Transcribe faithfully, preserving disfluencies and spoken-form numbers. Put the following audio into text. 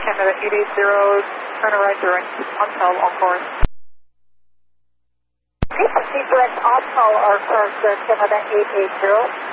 Canada eight eight zero, turn a right direct, Ontel, on course. Please proceed direct Ontel, our course, uh, Canada eight eight zero.